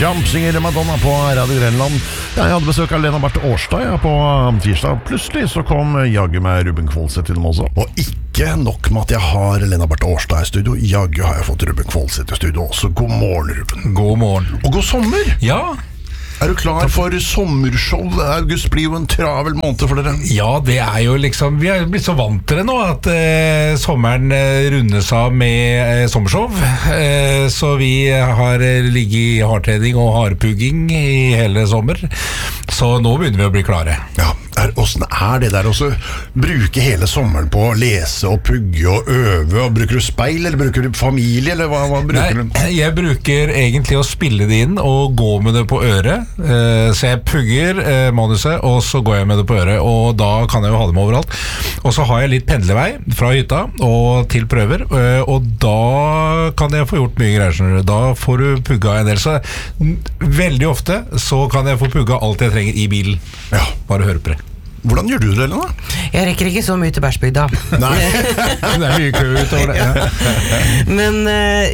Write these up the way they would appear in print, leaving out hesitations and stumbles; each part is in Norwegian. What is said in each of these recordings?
Jump synger Madonna på Radio Grenland. Ja, jeg hadde besøk av Lena Barthe Årstad på tirsdag. Plutselig så kom jaggu meg Ruben Kvolseth til dem også. Og ikke nok med at jeg har Lena Barthe Årstad i studio, jaggu har jeg fått Ruben Kvolseth i studio også. God morgen, Ruben. God morgen. Og god sommer. Ja. Er du klar for sommershow? August blir jo en travel måned for dere. Ja, det jo liksom, vi blitt så vant til det nå at sommeren rundes av med sommershow. Så vi har ligget i hardtrening og hardpugging i hele sommer. Så nå begynner vi å bli klare. Ja, hvordan det der også? Bruke hele sommeren på å lese og pugge og øve, og bruker du speil, eller bruker du familie, eller hva bruker du? Nei, jeg bruker egentlig å spille det inn og gå med det på øret. Så jeg pugger manuset, og så går jeg med det på øret, og da kan jeg jo ha det med overalt. Og så har jeg litt pendlevei fra hytta og til prøver, og da kan jeg få gjort mye greier. Da får du pugga en del. Så veldig ofte så kan jeg få pugga alt jeg trenger i bilen. Ja. Bare høre på det. Hvordan gjør du det, Lena? Jeg rekker ikke så mye til Bærsbygda. Nei. Det mye kø utover det. Ja. Men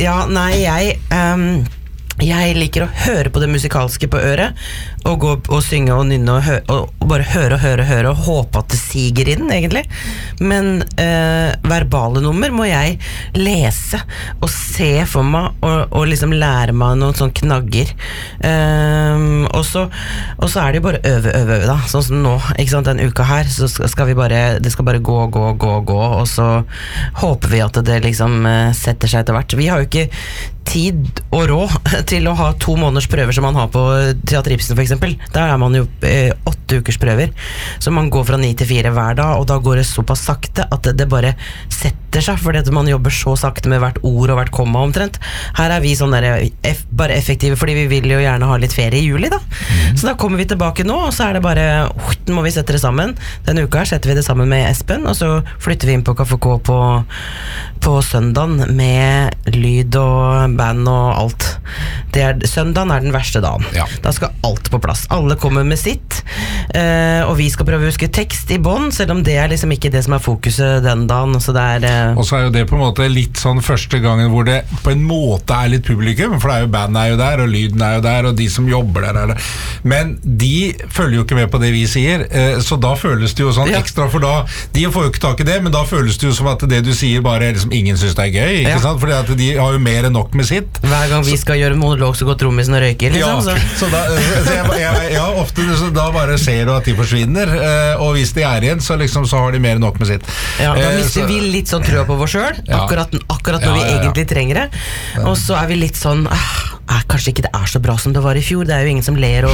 jeg liker å høre på det musikalske på øret, og gå og synge og nynne og bare høre og håpe at det siger inn, egentlig. Men verbale nummer må jeg lese og se for meg og liksom lære meg noen sånne knagger. Og så det jo bare øve da, sånn som nå, ikke sant, den uka her, så skal vi bare, det skal bare gå, og så håper vi at det liksom setter seg etter hvert. Vi har jo ikke tid og råd til å ha 2 måneders prøver som man har på Teater Ibsen for eksempel. Der man jo 8 ukers prøver, så man går fra 9 til 4 hver dag, og da går det såpass sakte at det bare setter seg, fordi at man jobber så sakte med hvert ord og hvert komma omtrent. Her vi sånn der, bare effektive, fordi vi vil jo gjerne ha litt ferie i juli da. Så da kommer vi tilbake nå, og så det bare, nå må vi sette det sammen. Denne uka her setter vi det sammen med Espen, og så flytter vi inn på Kaffe K på søndagen med lyd og band og alt. Søndagen den verste dagen. Ja. Da skal alt på plass. Alle kommer med sitt, og vi skal prøve å huske tekst i bånd, selv om det liksom ikke det som fokuset den dagen. Så og så jo det på en måte litt sånn første gangen hvor det på en måte litt publikum, for det jo bandet jo der, og lyden jo der, og de som jobber der det. Men de følger jo ikke med på det vi sier, så da føles det jo sånn ekstra, for da, de får jo ikke tak i det, men da føles det jo som at det du sier bare liksom ingen synes det gøy, ikke sant? Fordi at de har jo mer enn nok med sitt. Hver gang vi skal gjøre en monolog, så går trommisen og røyker, liksom. Ja, så da, ofte så da bare ser du at de forsvinner, og hvis de igjen, så liksom så har de mer enn nok med sitt. Ja, da mister vi litt sånn trua på oss selv, akkurat når vi egentlig trenger det, og så vi litt sånn, kanskje ikke det så bra som det var i fjor, det jo ingen som ler,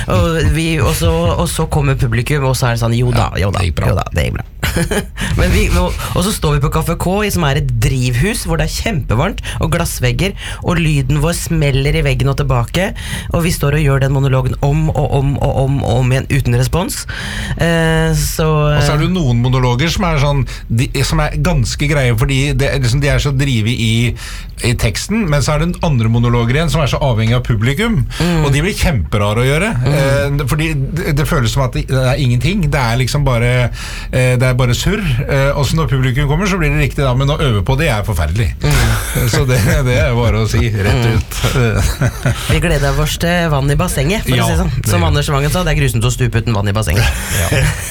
og så kommer publikum, og så det sånn, jo da, det gikk bra. Og så står vi på Kaffe K, som et drivhus hvor det kjempevarmt og glassvegger, og lyden vår smeller i veggen og tilbake, og vi står og gjør den monologen om igjen uten respons. Og så det jo noen monologer som sånn, som ganske greie, fordi liksom, de så drive i teksten, men så det andre monologer igjen som så avhengig av publikum, og de blir kjemperare å gjøre, fordi det føles som at det ingenting, det liksom bare det bare surr, og så når publikum kommer så blir det riktig da, men å øve på det forferdelig. Så det bare å si rett ut. Vi gleder oss til vann i bassenget, for å si sånn. Som Anders Vangen sa, det grusomt å stupe uten vann i bassenget.